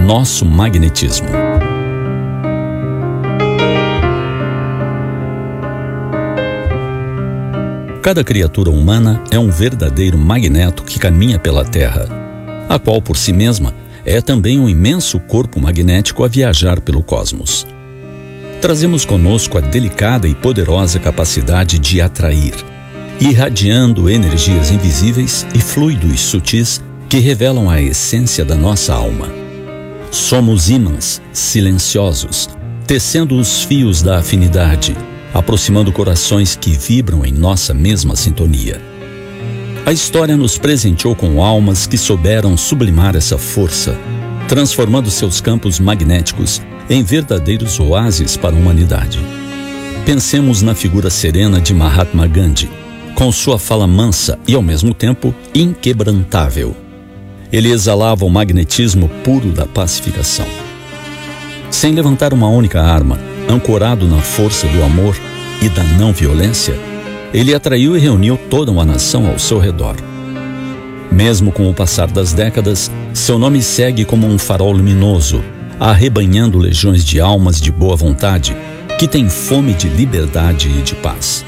nosso magnetismo. Cada criatura humana é um verdadeiro magneto que caminha pela Terra, a qual por si mesma é também um imenso corpo magnético a viajar pelo cosmos. Trazemos conosco a delicada e poderosa capacidade de atrair, irradiando energias invisíveis e fluidos sutis que revelam a essência da nossa alma. Somos ímãs silenciosos, tecendo os fios da afinidade, aproximando corações que vibram em nossa mesma sintonia. A história nos presenteou com almas que souberam sublimar essa força, transformando seus campos magnéticos em verdadeiros oásis para a humanidade. Pensemos na figura serena de Mahatma Gandhi, com sua fala mansa e ao mesmo tempo inquebrantável. Ele exalava o magnetismo puro da pacificação. Sem levantar uma única arma, ancorado na força do amor e da não violência, ele atraiu e reuniu toda uma nação ao seu redor. Mesmo com o passar das décadas, seu nome segue como um farol luminoso, arrebanhando legiões de almas de boa vontade que têm fome de liberdade e de paz.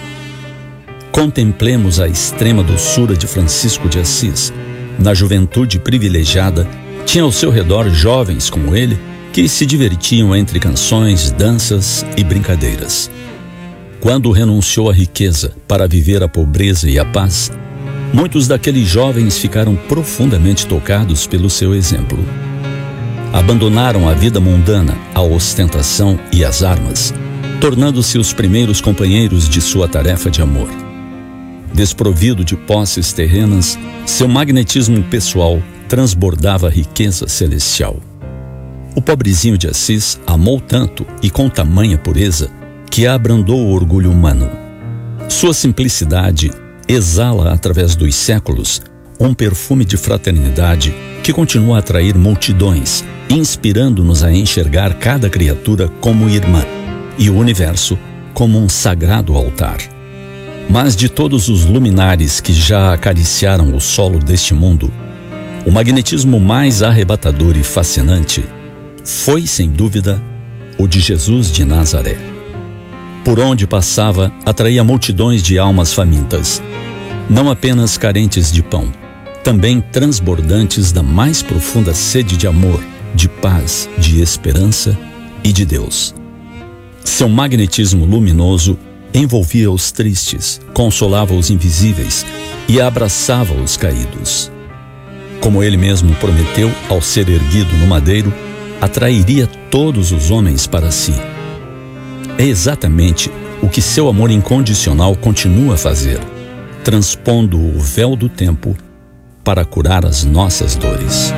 Contemplemos a extrema doçura de Francisco de Assis. Na juventude privilegiada, tinha ao seu redor jovens como ele que se divertiam entre canções, danças e brincadeiras. Quando renunciou à riqueza para viver a pobreza e a paz, muitos daqueles jovens ficaram profundamente tocados pelo seu exemplo. Abandonaram a vida mundana, a ostentação e as armas, tornando-se os primeiros companheiros de sua tarefa de amor. Desprovido de posses terrenas, seu magnetismo pessoal transbordava riqueza celestial. O pobrezinho de Assis amou tanto e com tamanha pureza que abrandou o orgulho humano. Sua simplicidade exala através dos séculos um perfume de fraternidade que continua a atrair multidões, inspirando-nos a enxergar cada criatura como irmã e o universo como um sagrado altar. Mas de todos os luminares que já acariciaram o solo deste mundo, o magnetismo mais arrebatador e fascinante foi, sem dúvida, o de Jesus de Nazaré. Por onde passava, atraía multidões de almas famintas, não apenas carentes de pão, também transbordantes da mais profunda sede de amor, de paz, de esperança e de Deus. Seu magnetismo luminoso envolvia os tristes, consolava os invisíveis e abraçava os caídos. Como ele mesmo prometeu ao ser erguido no madeiro, atrairia todos os homens para si. É exatamente o que seu amor incondicional continua a fazer, transpondo o véu do tempo para curar as nossas dores.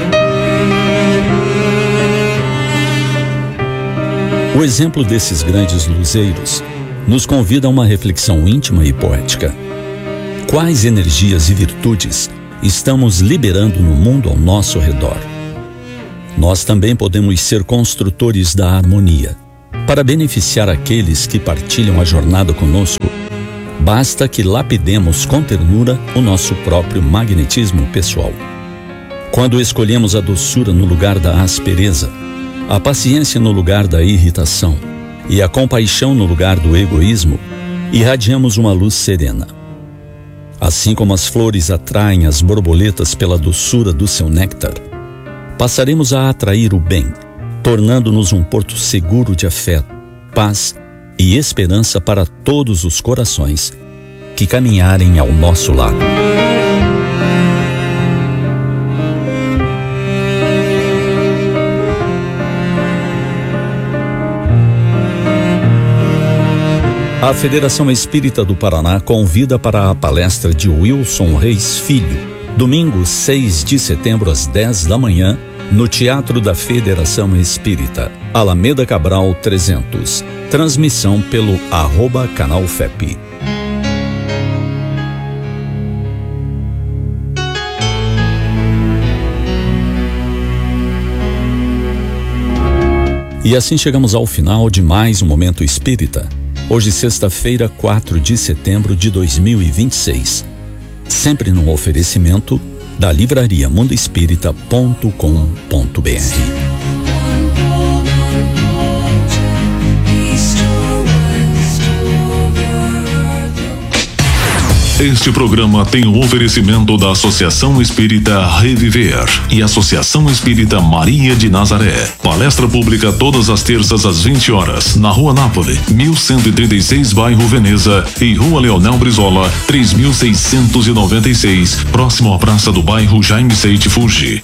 O exemplo desses grandes luzeiros nos convida a uma reflexão íntima e poética. Quais energias e virtudes estamos liberando no mundo ao nosso redor? Nós também podemos ser construtores da harmonia. Para beneficiar aqueles que partilham a jornada conosco, basta que lapidemos com ternura o nosso próprio magnetismo pessoal. Quando escolhemos a doçura no lugar da aspereza, a paciência no lugar da irritação e a compaixão no lugar do egoísmo, irradiamos uma luz serena. Assim como as flores atraem as borboletas pela doçura do seu néctar, passaremos a atrair o bem, tornando-nos um porto seguro de afeto, paz e esperança para todos os corações que caminharem ao nosso lado. A Federação Espírita do Paraná convida para a palestra de Wilson Reis Filho, domingo 6 de setembro às 10 da manhã, no Teatro da Federação Espírita, Alameda Cabral 300. Transmissão pelo @canal FEP. E assim chegamos ao final de mais um Momento Espírita. Hoje, sexta-feira, 4 de setembro de 2026. Sempre num oferecimento da livraria mundoespírita.com.br. Este programa tem o oferecimento da Associação Espírita Reviver e Associação Espírita Maria de Nazaré. Palestra pública todas as terças às 20 horas, na Rua Nápoles, 1136, bairro Veneza, e Rua Leonel Brizola, 3696, próximo à Praça do Bairro Jaime Seite Fuji,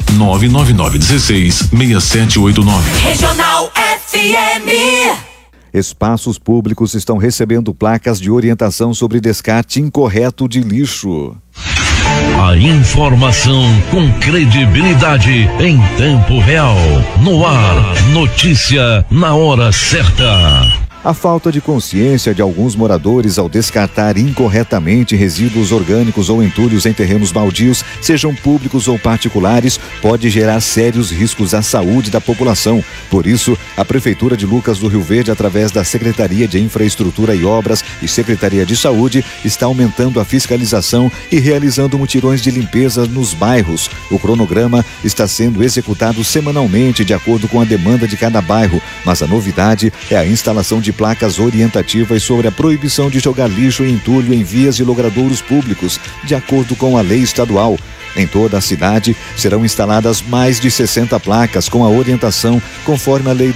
99916-6789. Regional FM. Espaços públicos estão recebendo placas de orientação sobre descarte incorreto de lixo. A informação com credibilidade em tempo real. No ar, notícia na hora certa. A falta de consciência de alguns moradores ao descartar incorretamente resíduos orgânicos ou entulhos em terrenos baldios, sejam públicos ou particulares, pode gerar sérios riscos à saúde da população. Por isso, a Prefeitura de Lucas do Rio Verde, através da Secretaria de Infraestrutura e Obras e Secretaria de Saúde, está aumentando a fiscalização e realizando mutirões de limpeza nos bairros. O cronograma está sendo executado semanalmente de acordo com a demanda de cada bairro, mas a novidade é a instalação de placas orientativas sobre a proibição de jogar lixo e entulho em vias e logradouros públicos, de acordo com a lei estadual. Em toda a cidade serão instaladas mais de 60 placas com a orientação conforme a Lei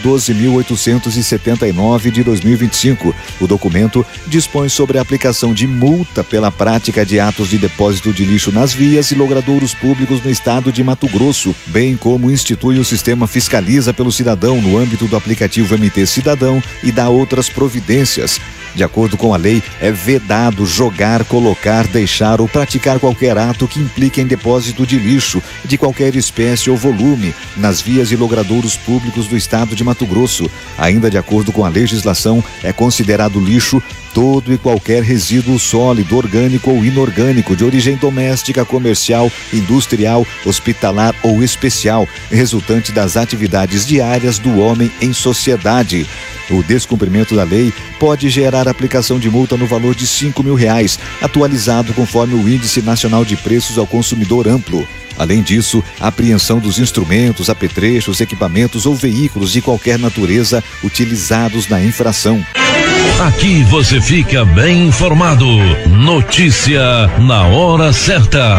12.879 de 2025. O documento dispõe sobre a aplicação de multa pela prática de atos de depósito de lixo nas vias e logradouros públicos no estado de Mato Grosso, bem como institui o sistema Fiscaliza pelo Cidadão no âmbito do aplicativo MT Cidadão e dá outras providências. De acordo com a lei, é vedado jogar, colocar, deixar ou praticar qualquer ato que implique em depósito de lixo, de qualquer espécie ou volume, nas vias e logradouros públicos do estado de Mato Grosso. Ainda de acordo com a legislação, é considerado lixo todo e qualquer resíduo sólido, orgânico ou inorgânico, de origem doméstica, comercial, industrial, hospitalar ou especial, resultante das atividades diárias do homem em sociedade. O descumprimento da lei pode gerar aplicação de multa no valor de R$5.000, atualizado conforme o Índice Nacional de Preços ao Consumidor Amplo. Além disso, a apreensão dos instrumentos, apetrechos, equipamentos ou veículos de qualquer natureza utilizados na infração. Aqui você fica bem informado. Notícia na hora certa.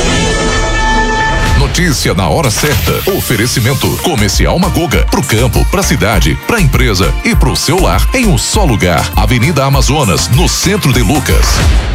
Notícia na hora certa. Oferecimento Comercial Magoga. Pro campo, pra cidade, pra empresa e pro seu lar em um só lugar. Avenida Amazonas, no centro de Lucas.